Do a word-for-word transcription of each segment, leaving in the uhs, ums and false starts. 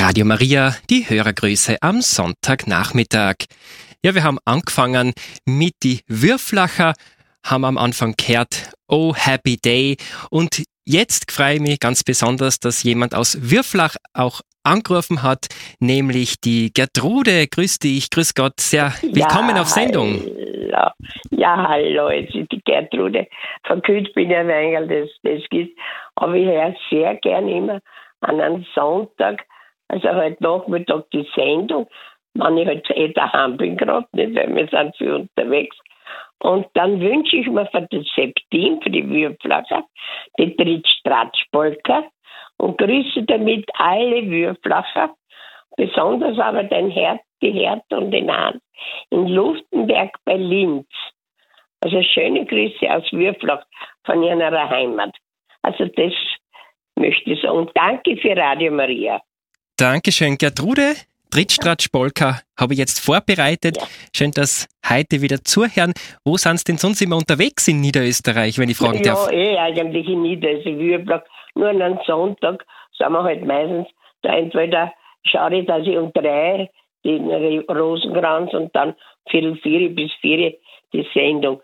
Radio Maria, die Hörergrüße am Sonntagnachmittag. Ja, wir haben angefangen mit die Würflacher, haben am Anfang gehört, Oh Happy Day. Und jetzt freue ich mich ganz besonders, dass jemand aus Würflach auch angerufen hat, nämlich die Gertrude. Grüß dich, grüß Gott, sehr willkommen ja, auf Sendung. Hallo. Ja, hallo, es ist die Gertrude. Verkühlt bin ich ein wenig, das, das gibt. Aber ich höre sehr gern immer an einem Sonntag, also heute Nachmittag die Sendung, wenn ich halt eh daheim bin gerade, nicht, weil wir sind viel unterwegs. Und dann wünsche ich mir für das Septim, für die Würflacher, die Trittstratschpolka und grüße damit alle Würflacher, besonders aber den Herd, die Hertha und den Hans in Luftenberg bei Linz. Also schöne Grüße aus Würflach von ihrer Heimat. Also das möchte ich sagen. Und danke für Radio Maria. Dankeschön, Gertrude. Trittstratschpolka habe ich jetzt vorbereitet. Ja. Schön, dass heute wieder zuhören. Wo sind Sie denn sonst immer unterwegs in Niederösterreich, wenn ich fragen darf? Ja, eh eigentlich in Niederösterreich. Nur an einem Sonntag sind wir halt meistens da entweder schaue ich, dass ich um drei den Rosenkranz und dann Viertel vier bis vier die Sendung.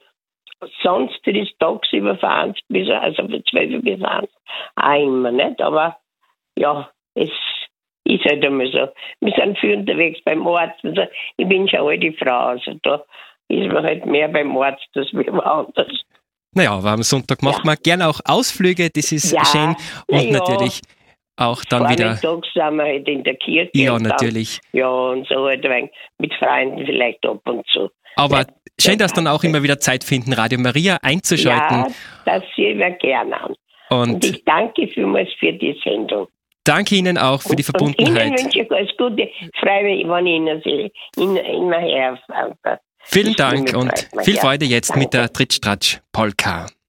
Sonst ist tagsüber von eins bis, also von zwölf bis eins auch immer, nicht? Aber ja, es ist halt immer so. Wir sind viel unterwegs beim Arzt. Also ich bin schon eine alte Frau, also da ist man halt mehr beim Arzt als wir woanders. Naja, aber am Sonntag macht Ja. man gerne auch Ausflüge, das ist Ja, schön. Und ja. natürlich auch dann wieder... Vormittags sind wir halt in der Kirche. Ja, und dann, natürlich. ja, und so halt ein wenig mit Freunden vielleicht ab und zu. Aber Ja, schön, dass ja. dann auch immer wieder Zeit finden, Radio Maria einzuschalten. Ja, das sehen wir gerne an. Und Und ich danke vielmals für die Sendung. danke Ihnen auch für die Und Ihnen Verbundenheit. wünsche ich alles Gute. Freue mich, wenn ich Ihnen sehe. Ihnen immer her. Vielen Die Dank Stimme und freut mich, viel ja. Freude jetzt mit Danke. der Trittstratsch-Polka.